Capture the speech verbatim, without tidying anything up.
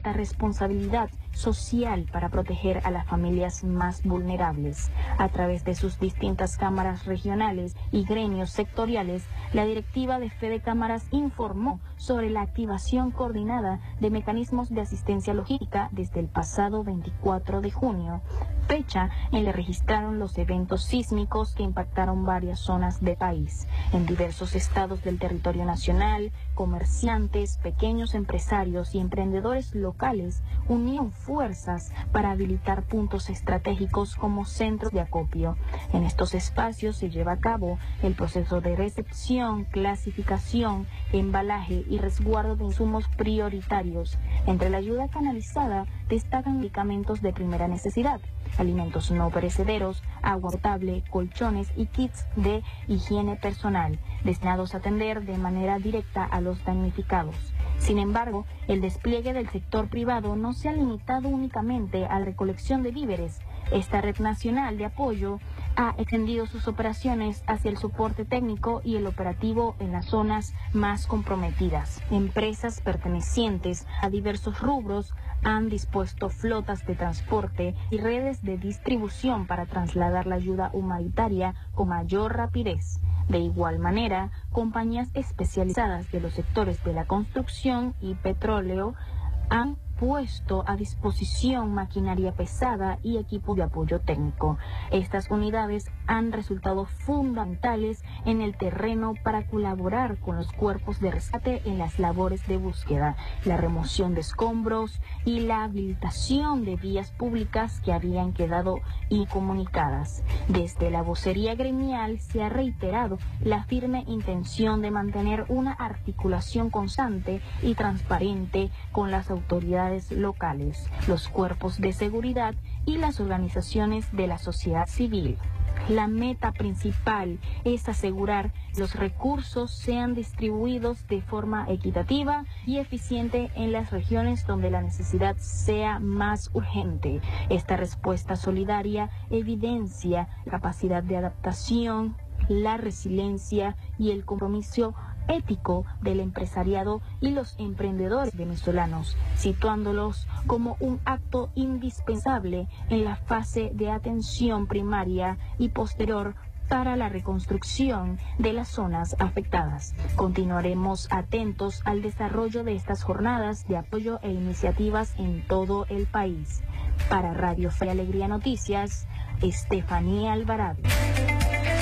alta responsabilidad social para proteger a las familias más vulnerables. A través de sus distintas cámaras regionales y gremios sectoriales, la directiva de Fede Cámaras informó sobre la activación coordinada de mecanismos de asistencia logística desde el pasado veinticuatro de junio, fecha en la que registraron los eventos sísmicos que impactaron varias zonas del país. En diversos estados del territorio nacional, comerciantes, pequeños empresarios y emprendedores locales unieron fuerzas para habilitar puntos estratégicos como centros de acopio. En estos espacios se lleva a cabo el proceso de recepción, clasificación, embalaje y resguardo de insumos prioritarios. Entre la ayuda canalizada destacan medicamentos de primera necesidad, alimentos no perecederos, agua potable, colchones y kits de higiene personal, destinados a atender de manera directa a los damnificados. Sin embargo, el despliegue del sector privado no se ha limitado únicamente a la recolección de víveres. Esta red nacional de apoyo ha extendido sus operaciones hacia el soporte técnico y el operativo en las zonas más comprometidas. Empresas pertenecientes a diversos rubros han dispuesto flotas de transporte y redes de distribución para trasladar la ayuda humanitaria con mayor rapidez. De igual manera, compañías especializadas de los sectores de la construcción y petróleo han puesto a disposición maquinaria pesada y equipos de apoyo técnico. Estas unidades han resultado fundamentales en el terreno para colaborar con los cuerpos de rescate en las labores de búsqueda, la remoción de escombros y la habilitación de vías públicas que habían quedado incomunicadas. Desde la vocería gremial se ha reiterado la firme intención de mantener una articulación constante y transparente con las autoridades locales, los cuerpos de seguridad y las organizaciones de la sociedad civil. La meta principal es asegurar que los recursos sean distribuidos de forma equitativa y eficiente en las regiones donde la necesidad sea más urgente. Esta respuesta solidaria evidencia la capacidad de adaptación, la resiliencia y el compromiso ético del empresariado y los emprendedores venezolanos, situándolos como un acto indispensable en la fase de atención primaria y posterior para la reconstrucción de las zonas afectadas. Continuaremos atentos al desarrollo de estas jornadas de apoyo e iniciativas en todo el país. Para Radio Fe y Alegría Noticias, Estefanía Alvarado.